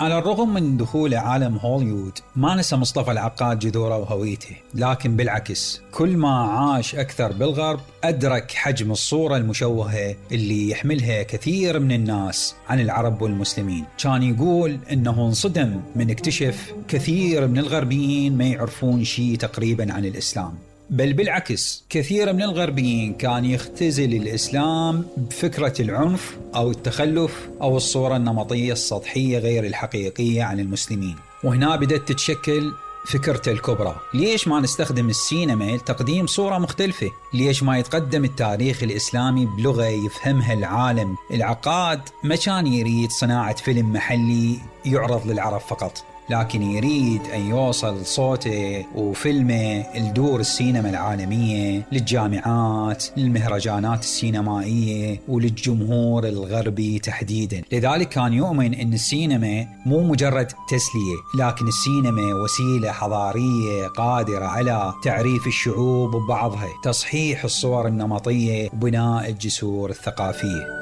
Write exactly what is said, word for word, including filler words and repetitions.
على الرغم من دخول عالم هوليوود ما نسى مصطفى العقاد جذوره وهويته، لكن بالعكس كل ما عاش أكثر بالغرب أدرك حجم الصورة المشوهة اللي يحملها كثير من الناس عن العرب والمسلمين. كان يقول إنه انصدم من اكتشف كثير من الغربيين ما يعرفون شيء تقريبا عن الإسلام، بل بالعكس كثير من الغربيين كان يختزل الإسلام بفكرة العنف أو التخلف أو الصورة النمطية السطحية غير الحقيقية عن المسلمين. وهنا بدأت تتشكل فكرته الكبرى: ليش ما نستخدم السينما لتقديم صورة مختلفة؟ ليش ما يتقدم التاريخ الإسلامي بلغة يفهمها العالم؟ العقاد ما كان يريد صناعة فيلم محلي يعرض للعرب فقط، لكن يريد أن يوصل صوته وفيلمه لدور السينما العالمية، للجامعات، للمهرجانات السينمائية وللجمهور الغربي تحديدا. لذلك كان يؤمن أن السينما مو مجرد تسلية، لكن السينما وسيلة حضارية قادرة على تعريف الشعوب ببعضها، تصحيح الصور النمطية وبناء الجسور الثقافية.